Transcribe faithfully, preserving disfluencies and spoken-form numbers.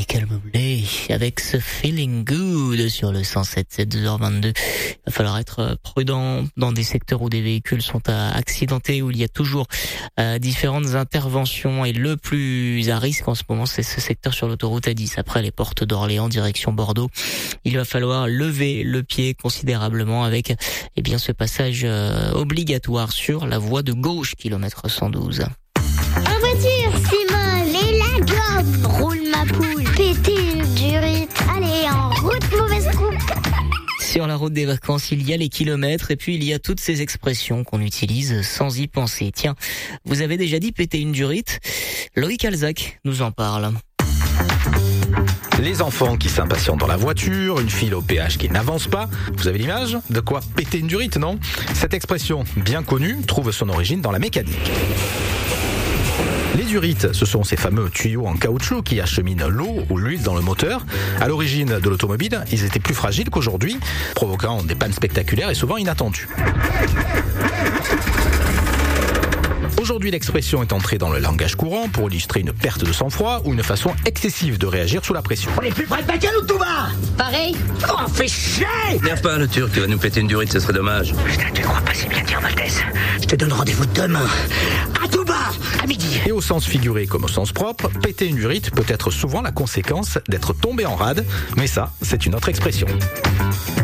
Michael Bublé avec ce Feeling Good sur le cent sept, c'est deux heures vingt-deux. Il va falloir être prudent dans des secteurs où des véhicules sont accidentés, où il y a toujours euh, différentes interventions, et le plus à risque en ce moment, c'est ce secteur sur l'autoroute A dix, après les portes d'Orléans, direction Bordeaux. Il va falloir lever le pied considérablement avec eh bien ce passage euh, obligatoire sur la voie de gauche, kilomètre cent douze. En voiture, Simone, et la gomme, roule ma poule, péter une durite, allez en route, mauvaise coupe. Sur la route des vacances, il y a les kilomètres et puis il y a toutes ces expressions qu'on utilise sans y penser. Tiens, vous avez déjà dit péter une durite? Loïc Alzac nous en parle. Les enfants qui s'impatientent dans la voiture, une file au péage qui n'avance pas. Vous avez l'image de quoi péter une durite, non? Cette expression bien connue trouve son origine dans la mécanique. Les durites, ce sont ces fameux tuyaux en caoutchouc qui acheminent l'eau ou l'huile dans le moteur. À l'origine de l'automobile, ils étaient plus fragiles qu'aujourd'hui, provoquant des pannes spectaculaires et souvent inattendues. Aujourd'hui, l'expression est entrée dans le langage courant pour illustrer une perte de sang-froid ou une façon excessive de réagir sous la pression. On est plus près de Bakel ou de tout va? Pareil. Oh, fais chier! Viens pas, le Turc, qui va nous péter une durite, ce serait dommage. Putain, tu crois pas si bien dire, Maltese? Je te donne rendez-vous demain, à Touba, à midi. Et au sens figuré comme au sens propre, péter une durite peut être souvent la conséquence d'être tombé en rade, mais ça, c'est une autre expression.